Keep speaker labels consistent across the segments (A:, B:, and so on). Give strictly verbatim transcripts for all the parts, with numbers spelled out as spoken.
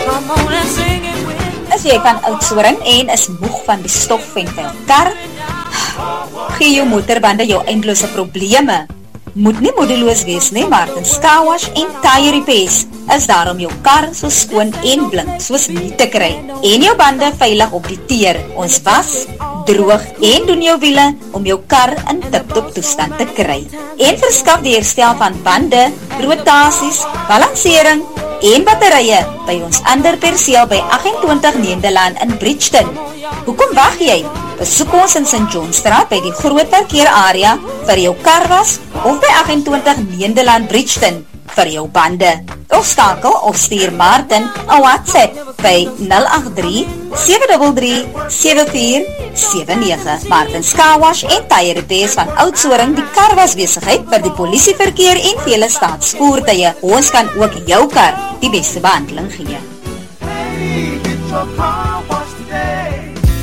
A: As jy van Oudtshoorn en is moeg van die stof en vuil kar, gee jou motorbande jou eindelose probleme. Moet nie moedeloos wees nie, Martins Car Wash en Tire Repairs is daar om jou kar so skoon en blink soos nie te kry en jou bande veilig op die teer. Ons was, droog en doen jou wiele om jou kar in tip-top toestand te kry. En verskaf die herstel van bande, rotasies, balansering en batterye by ons ander perseel by agt-en-twintig Nederland in Bridgeton. Hoekom wag jy? Besoek ons in Saint Johnstraat by die groot parkeerarea vir jou karwas of by agt-en-twintig Nederland Bridgeton vir jou bande. Of skakel of stuur Martin 'n WhatsApp by nul agt drie, sewe drie drie, sewe vier sewe nege. Martins Car Wash en Tire Repairs van Oudtshoorn, die karwasbesigheid vir die polisieverkeer en vele staatsvoertuie. Ons kan ook jou kar die beste behandeling gee. Hey, get your car wash today.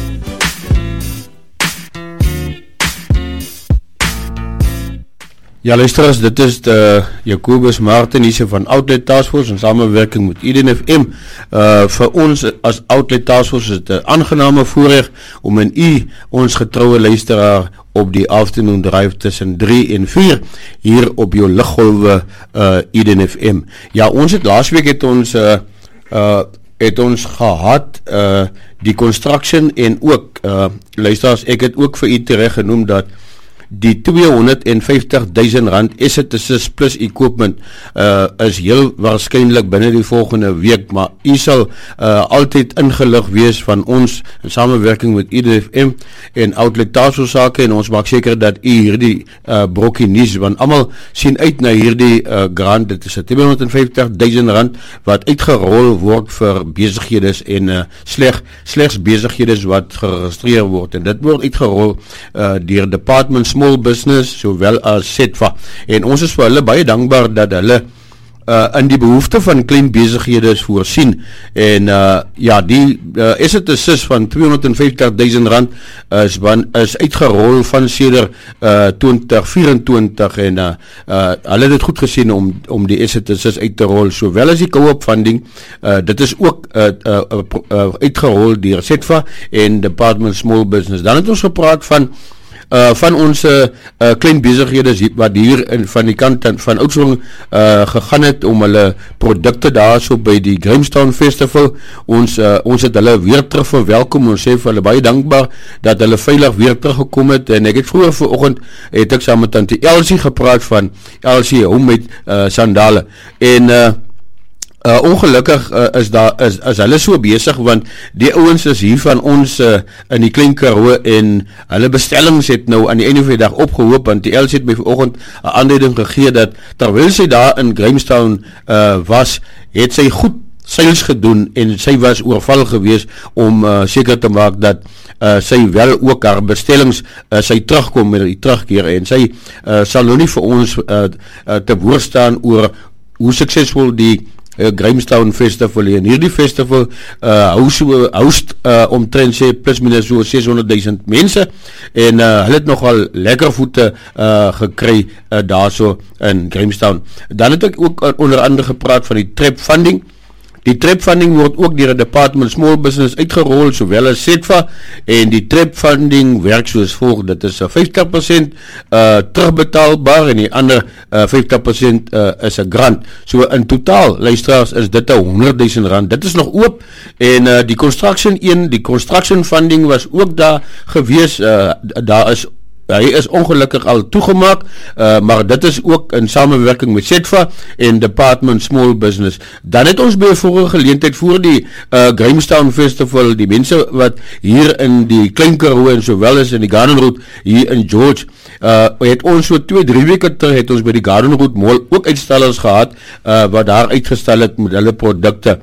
B: Ja, luisteraars, dit is de Jacobus Martin hier van Outlet Taskforce in samenwerking met I D N F M. Uh, vir ons as Outlet Taskforce is het een aangename voorrecht om in u, ons getrouwe luisteraar, op die afternoon drive tussen drie en vier hier op jou liggolwe uh, I D N F M. Ja, ons het laas week het ons uh, uh, het ons gehad uh, die construction en ook uh, luisteraars, ek het ook vir u terecht genoem dat die tweehonderdvyftigduisend rand asset assist plus equipment uh, is heel waarskynlik binne die volgende week, maar u sal uh, altyd ingelig wees van ons in samenwerking met I D N F M en Outlet Taskforce en ons maak seker dat u hierdie uh, brokkie nuus, want almal sien uit na hierdie uh, grant. Dit is tweehonderdvyftigduisend rand wat uitgerol word vir besighede en uh, sleg, slegs besighede wat geregistreer word en dit word uitgerol uh, deur departments small business, sowel as SETFA. En ons is vir hulle baie dankbaar dat hulle uh, in die behoefte van klein besighede voorsien. En uh, ja, die uh, asset assist van tweehonderdvyftigduisend rand is, van, is uitgerol van sedert uh, twintig vyf-en-twintig en uh, uh, hulle het het goed gesien om, om die asset assist uit te rol, sowel as die co-op funding. Uh, dit is ook uh, uh, uh, uh, uitgerol deur SETFA en Department Small Business. Dan het ons gepraat van Uh, van ons uh, uh, klein besighede wat hier in, van die kant van Oudtshoorn uh, gegaan het om hulle produkte daar so by die Grahamstown Festival. Ons, uh, ons het hulle weer terug verwelkom. Ons sê vir hulle baie dankbaar dat hulle veilig weer teruggekom het. En ek het vroeger vanoggend het ek saam met Tante Elsie gepraat van Elsie Homemade uh, sandale. En uh, Uh, ongelukkig uh, is, daar, is, is hulle so besig, want die ouens is hier van ons uh, in die Klein Karoo en hulle bestellings het nou aan die einde van die dag opgehoop, want die Elsie het my vanoggend 'n aanleiding gegee dat terwyl sy daar in Grahamstown uh, was, het sy goed seils gedoen en sy was oorval gewees om uh, seker te maak dat uh, sy wel ook haar bestellings uh, sy terugkom met die terugkeer en sy uh, sal nou nie vir ons uh, uh, te woord staan oor hoe suksesvol die Uh, Grahamstown Festival en hierdie festival uh, hou so, host uh, omtrent sê plus minus so seshonderdduisend mense en uh, hulle het nogal lekker voete uh, gekry uh, daar so in Grahamstown. Dan het ek ook uh, onder andere gepraat van die trap funding. Die trap funding word ook deur die Department Small Business uitgerol, sowel as SETFA, en die trap funding werk soos volg. Dit is vyftig persent uh, terugbetaalbaar en die ander uh, vyftig persent uh, is 'n grant. So in totaal, luisteraars, is dit honderdduisend rand. Dit is nog oop en uh, die construction een, die construction funding was ook daar gewees. Uh, daar is hy is ongelukkig al toegemaak, uh, maar dit is ook in samenwerking met SETFA en Department Small Business. Dan het ons by vorige geleentheid voor die uh, Grahamstown Festival, die mense wat hier in die Klein Karoo en sowel as in die Garden Route hier in George, uh, het ons so twee, drie weke terug het ons by die Garden Route Mall ook uitstallers gehad, uh, wat daar uitgestel het met hulle produkte.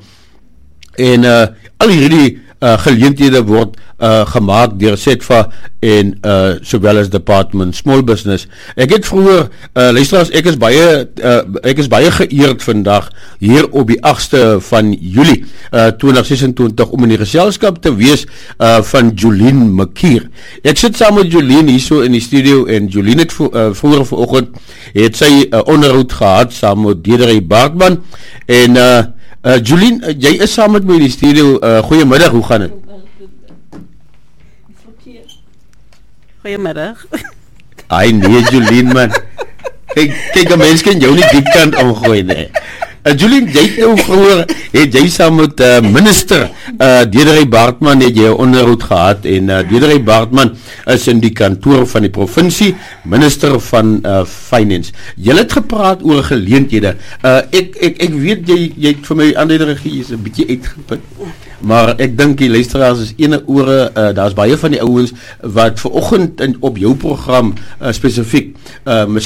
B: En uh, al hierdie uh, geleenthede word uh, gemaakt deur SETFA en uh, sowel as Department Small Business. Ek het vroeger, uh, luisteraars, ek is baie uh, ek is baie geëerd vandag hier op die agste van Julie uh, twintig sesentwintig om in die geselskap te wees uh, van Jolien Makier. Ek sit saam met Jolien hier so in die studio en Jolien het vo, uh, vroeger vanoggend het sy uh, onderhoud gehad saam met Dedery Baartman en uh, Uh, Jolien, uh, jy is saam met my in die studio. Uh, goeiemiddag, hoe gaan het?
C: Goeiemiddag.
B: Ai nee, Jolien man. Kijk, kijk, een mens kan jou nie die kant omgooi, nee. Uh, Jolien, jy het nou vroeger, het jy saam met uh, minister uh, Dedery Baartman het jy 'n onderhoud gehad en uh, Dedery Baartman is in die kantoor van die provinsie, minister van uh, finance. Jy het gepraat oor geleenthede. Uh, ek, ek, ek weet jy, jy het vir my aanleiding gegee, is 'n bietjie uitgeput. Maar ek dink die luisteraars is ene ore, uh, daar's baie van die ouens wat vanoggend in op jou program uh, spesifiek uh,